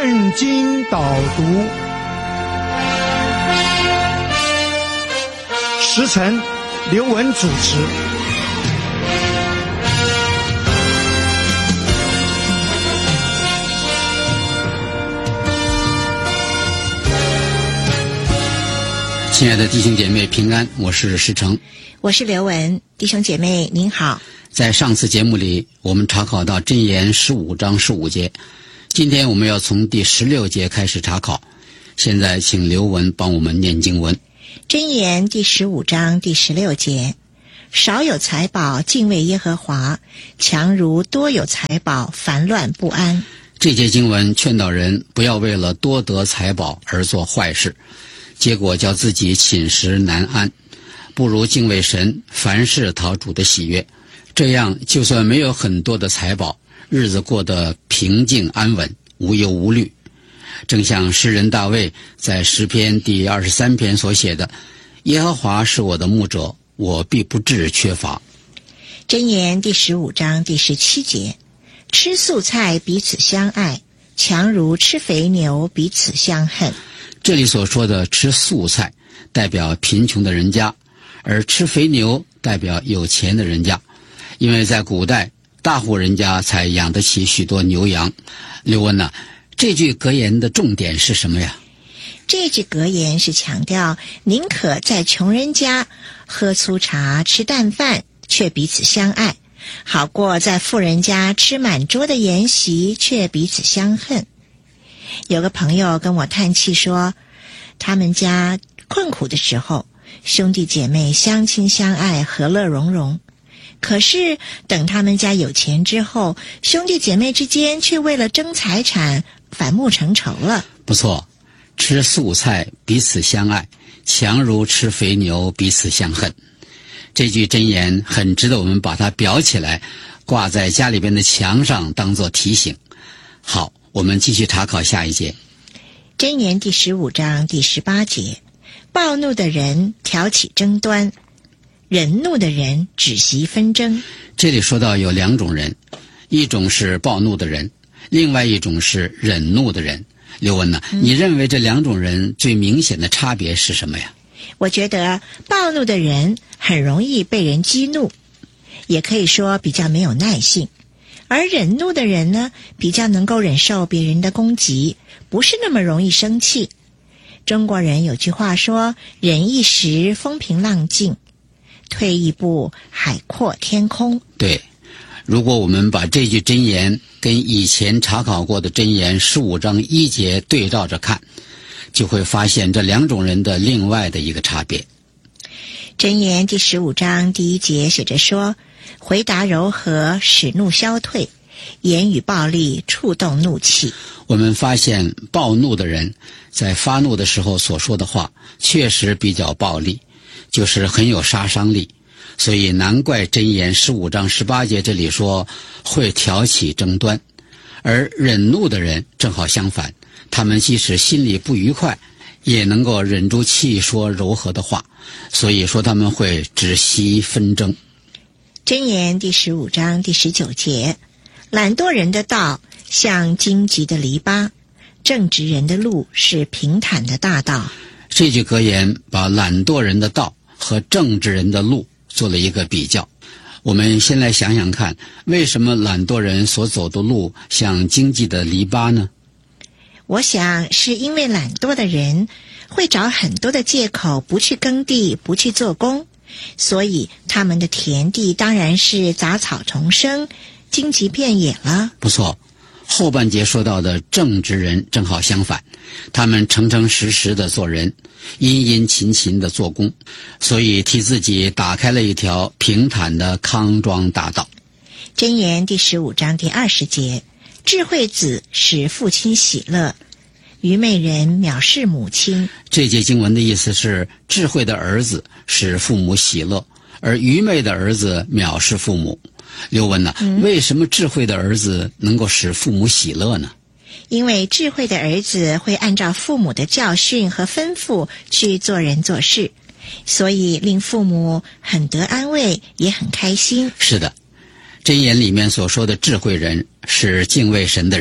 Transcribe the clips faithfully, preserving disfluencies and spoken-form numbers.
圣经导读，时晨刘文主持。 亲爱的弟兄姐妹平安，我是石成， 我是刘文。弟兄姐妹您好。 在上次节目里我们查考到箴言十五章十五节，今天我们要从第十六节开始查考。现在请刘文帮我们念经文。 箴言第十五章第十六节，少有财宝敬畏耶和华，强如多有财宝烦乱不安。 这节经文劝导人不要为了多得财宝而做坏事，结果叫自己寝食难安，不如敬畏神，凡事讨主的喜悦。这样就算没有很多的财宝，日子过得平静安稳，无忧无虑。正像诗人大卫在诗篇第二十三篇所写的，耶和华是我的牧者，我必不致缺乏。 箴言第十五章第十七节，吃素菜彼此相爱，强如吃肥牛彼此相恨。 这里所说的吃素菜代表贫穷的人家，而吃肥牛代表有钱的人家。因为在古代大户人家才养得起许多牛羊。刘文啊，这句格言的重点是什么呀？ 这句格言是强调宁可在穷人家喝粗茶吃淡饭，却彼此相爱，好过在富人家吃满桌的筵席，却彼此相恨。有个朋友跟我叹气说，他们家困苦的时候，兄弟姐妹相亲相爱，和乐融融。可是等他们家有钱之后，兄弟姐妹之间却为了争财产反目成仇了。 不错，吃素菜彼此相爱，强如吃肥牛彼此相恨。这句箴言很值得我们把它裱起来，挂在家里边的墙上，当作提醒。好，我们继续查考下一节。 箴言第十五章第十八节，暴怒的人挑起争端，忍怒的人止息纷争。 这里说到有两种人，一种是暴怒的人，另外一种是忍怒的人。刘文呢、啊嗯、你认为这两种人最明显的差别是什么呀？ 我觉得暴怒的人很容易被人激怒，也可以说比较没有耐性，而忍怒的人呢，比较能够忍受别人的攻击，不是那么容易生气。中国人有句话说，忍一时风平浪静，退一步海阔天空。 对，如果我们把这句箴言跟以前查考过的箴言十五章一节对照着看，就会发现这两种人的另外的一个差别。 箴言第十五章第一节写着说，回答柔和使怒消退，言语暴力触动怒气。 我们发现暴怒的人在发怒的时候所说的话确实比较暴力，就是很有杀伤力，所以难怪箴言十五章十八节这里说会挑起争端。而忍怒的人正好相反，他们即使心里不愉快，也能够忍住气说柔和的话，所以说他们会止息纷争。 箴言第十五章第十九节，懒惰人的道像荆棘的篱笆，正直人的路是平坦的大道。 这句格言把懒惰人的道和正直人的路做了一个比较。我们先来想想看，为什么懒惰人所走的路像荆棘的篱笆呢？ 我想是因为懒惰的人会找很多的借口不去耕地，不去做工，所以他们的田地当然是杂草丛生，荆棘遍野了。 不错，后半节说到的正直人正好相反，他们诚诚实实的做人，殷殷勤勤的做工，所以替自己打开了一条平坦的康庄大道。 箴言第十五章第二十节，智慧子使父亲喜乐，愚昧人藐视母亲。 这节经文的意思是，智慧的儿子使父母喜乐，而愚昧的儿子藐视父母。刘文呢、嗯、为什么智慧的儿子能够使父母喜乐呢？ 因为智慧的儿子会按照父母的教训和吩咐去做人做事，所以令父母很得安慰，也很开心。 是的，箴言里面所说的智慧人是敬畏神的人，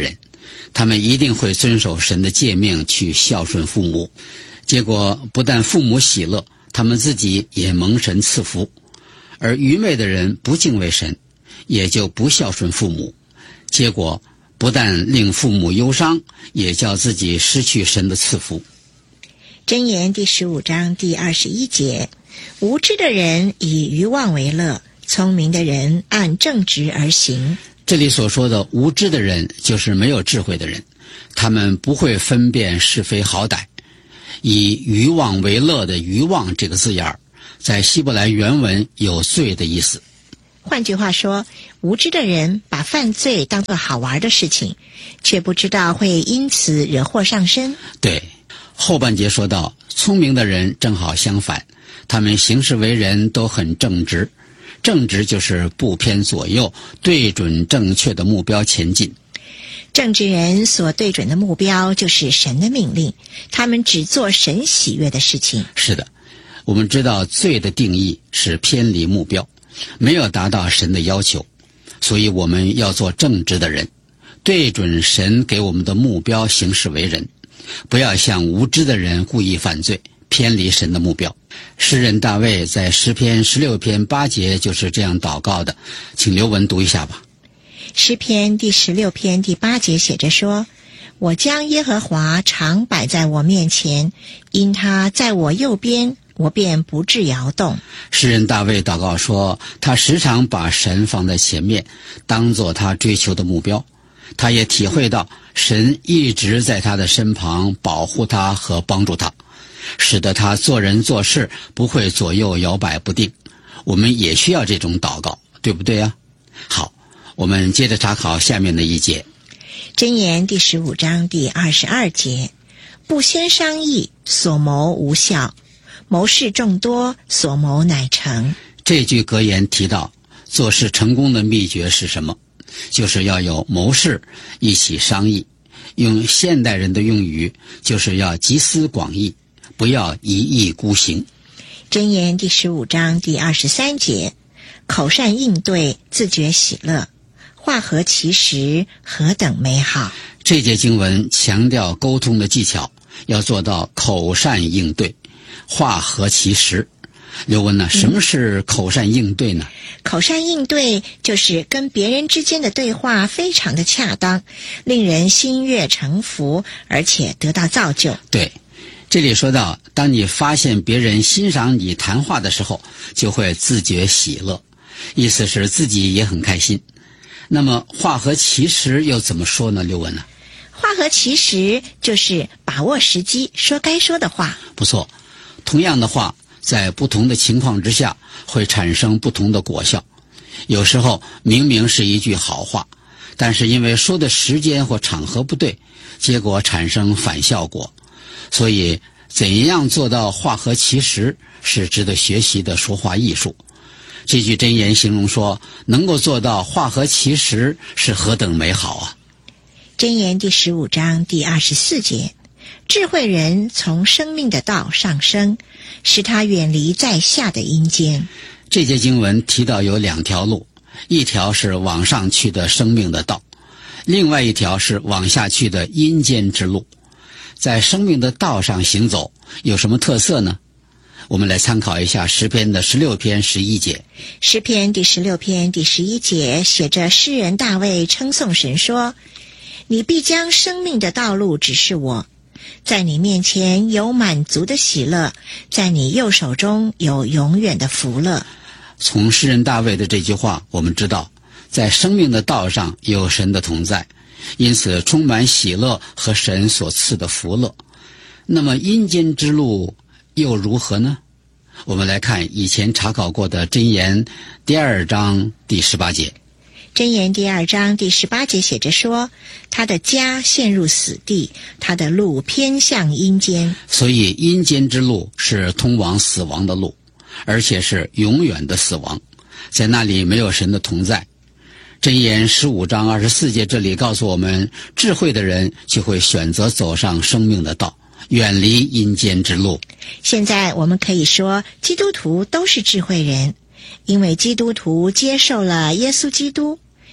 他们一定会遵守神的诫命去孝顺父母，结果不但父母喜乐，他们自己也蒙神赐福。而愚昧的人不敬畏神，也就不孝顺父母，结果不但令父母忧伤，也叫自己失去神的赐福。 箴言第十五章第二十一节，无知的人以愚妄为乐，聪明的人按正直而行。 这里所说的无知的人，就是没有智慧的人，他们不会分辨是非好歹。以愚妄为乐的愚妄这个字眼儿，在希伯来原文有罪的意思。 换句话说，无知的人把犯罪当作好玩的事情，却不知道会因此惹祸上身。 对，后半节说到，聪明的人正好相反，他们行事为人都很正直。正直就是不偏左右，对准正确的目标前进。 正直人所对准的目标就是神的命令，他们只做神喜悦的事情。 是的，我们知道罪的定义是偏离目标，没有达到神的要求，所以我们要做正直的人，对准神给我们的目标行事为人，不要像无知的人故意犯罪，偏离神的目标。诗人大卫在诗篇十六篇八节就是这样祷告的，请刘文读一下吧。 诗篇第十六篇第八节写着说，我将耶和华常摆在我面前，因他在我右边，我便不致摇动。 诗人大卫祷告说，他时常把神放在前面，当作他追求的目标。他也体会到神一直在他的身旁保护他和帮助他，使得他做人做事不会左右摇摆不定。我们也需要这种祷告，对不对啊？好，我们接着查考下面的一节。 箴言第十五章第二十二节，不先商议，所谋无效；谋事众多，所谋乃成。 这句格言提到，做事成功的秘诀是什么？就是要有谋士一起商议，用现代人的用语，就是要集思广益，不要一意孤行。 箴言第十五章第二十三节，口善应对，自觉喜乐，话合其实，何等美好。 这节经文强调沟通的技巧，要做到口善应对，话合其实。刘文呢、啊，什么是口善应对呢？ 口善应对就是跟别人之间的对话非常的恰当，令人心悦诚服，而且得到造就。 对，这里说到，当你发现别人欣赏你谈话的时候，就会自觉喜乐，意思是自己也很开心。那么话合其实又怎么说呢？刘文呢？ 话合其实就是把握时机，说该说的话。 不错，同样的话在不同的情况之下会产生不同的果效。有时候明明是一句好话，但是因为说的时间或场合不对，结果产生反效果。所以怎样做到话合其实，是值得学习的说话艺术。这句箴言形容说，能够做到话合其实是何等美好啊！ 箴言第十五章第二十四节，智慧人从生命的道上升，使他远离在下的阴间。 这节经文提到有两条路，一条是往上去的生命的道，另外一条是往下去的阴间之路。在生命的道上行走有什么特色呢？我们来参考一下诗篇的十六篇十一节。 诗篇第十六篇第十一节写着，诗人大卫称颂神说，你必将生命的道路指示我，在你面前有满足的喜乐，在你右手中有永远的福乐。 从诗人大卫的这句话，我们知道在生命的道上有神的同在，因此充满喜乐和神所赐的福乐。那么阴间之路又如何呢？我们来看以前查考过的箴言第二章第十八节。 箴言第二章第十八节写着说，他的家陷入死地，他的路偏向阴间。 所以阴间之路是通往死亡的路，而且是永远的死亡，在那里没有神的同在。箴言十五章二十四节这里告诉我们，智慧的人就会选择走上生命的道，远离阴间之路。 现在我们可以说，基督徒都是智慧人，因为基督徒接受了耶稣基督，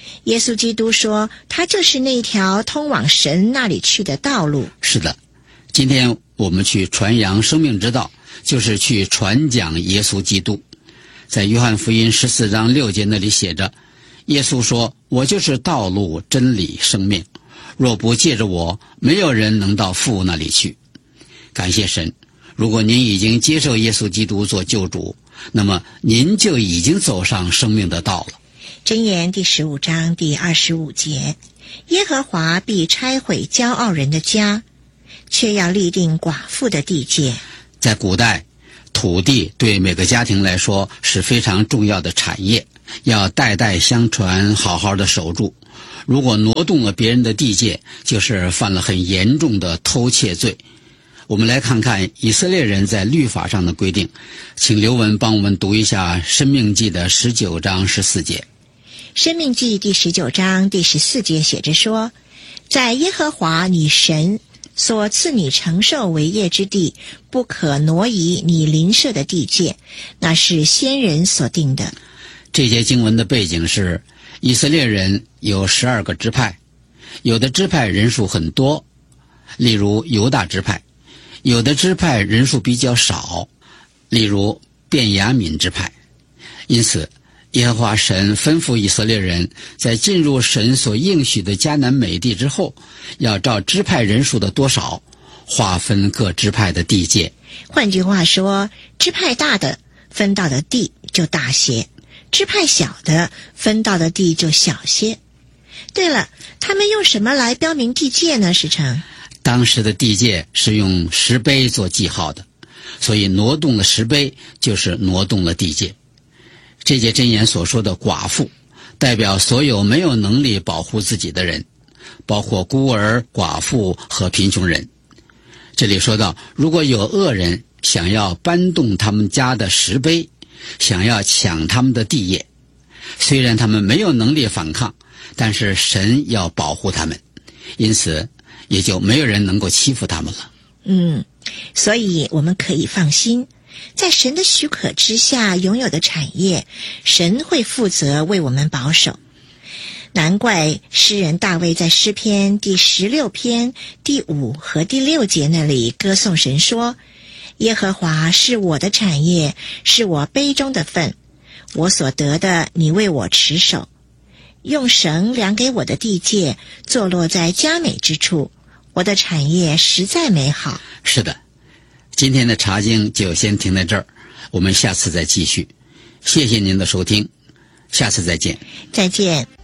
耶稣基督说，他就是那条通往神那里去的道路。 是的，今天我们去传扬生命之道，就是去传讲耶稣基督。在约翰福音十四章六节那里写着，耶稣说，我就是道路真理生命，若不借着我，没有人能到父那里去。感谢神，如果您已经接受耶稣基督做救主，那么您就已经走上生命的道了。 箴言第十五章第二十五节，耶和华必拆毁骄傲人的家，却要立定寡妇的地界。 在古代，土地对每个家庭来说是非常重要的产业，要代代相传，好好的守住。如果挪动了别人的地界，就是犯了很严重的偷窃罪。我们来看看以色列人在律法上的规定，请刘文帮我们读一下《申命记》的十九章十四节。 申命记第十九章第十四节写着说，在耶和华你神所赐你承受为业之地，不可挪移你邻舍的地界，那是先人所定的。 这节经文的背景是，以色列人有十二个支派，有的支派人数很多，例如犹大支派；有的支派人数比较少，例如便雅悯支派。因此耶和华神吩咐以色列人，在进入神所应许的迦南美地之后，要照支派人数的多少划分各支派的地界。 换句话说，支派大的分到的地就大些，支派小的分到的地就小些。对了，他们用什么来标明地界呢？石成， 当时的地界是用石碑做记号的，所以挪动了石碑就是挪动了地界。这节箴言所说的寡妇，代表所有没有能力保护自己的人，包括孤儿、寡妇和贫穷人。这里说到，如果有恶人想要搬动他们家的石碑，想要抢他们的地业，虽然他们没有能力反抗，但是神要保护他们，因此也就没有人能够欺负他们了。 嗯，所以我们可以放心，在神的许可之下拥有的产业，神会负责为我们保守。难怪诗人大卫在诗篇第十六篇第五和第六节那里歌颂神说，耶和华是我的产业，是我杯中的份，我所得的你为我持守，用绳量给我的地界，坐落在佳美之处，我的产业实在美好。 是的，今天的查经就先停在这儿，我们下次再继续。谢谢您的收听，下次再见。 再见。